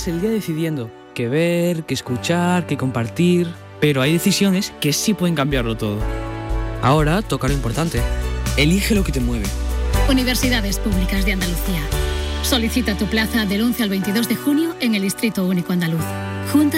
pasas el día decidiendo qué ver, qué escuchar, qué compartir, pero hay decisiones que sí pueden cambiarlo todo. Ahora toca lo importante. Elige lo que te mueve. Universidades Públicas de Andalucía. Solicita tu plaza del 11 al 22 de junio en el Distrito Único Andaluz. Junta